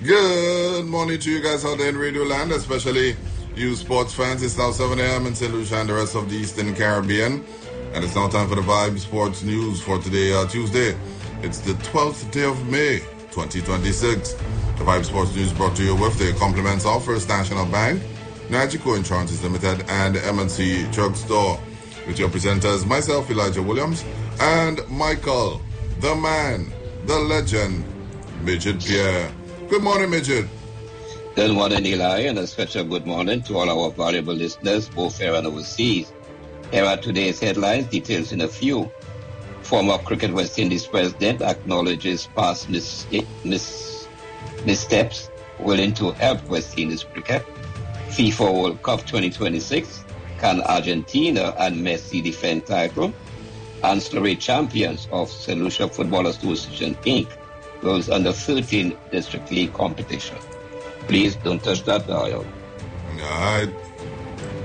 Good morning to you guys out there in Radio Land, especially you sports fans. It's now 7 a.m. in St. Lucia and the rest of the Eastern Caribbean. And it's now time for the Vibe Sports News for today, Tuesday. It's the 12th day of May, 2026. The Vibe Sports News brought to you with the compliments of First National Bank, Nagico Insurances Limited, and M&C Drugstore. With your presenters, myself, Elijah Williams, and Michael, the man, the legend, Midget Pierre. Good morning, Midget. Good morning, Eli, and a special good morning to all our valuable listeners, both here and overseas. Here are today's headlines, details in a few. Former Cricket West Indies president acknowledges past missteps willing to help West Indies cricket. FIFA World Cup 2026. Can Argentina and Messi defend title? Ancillary champions of St. Lucia Football Association, Inc. Girls under 13 District League competition. Please don't touch that dial. All right.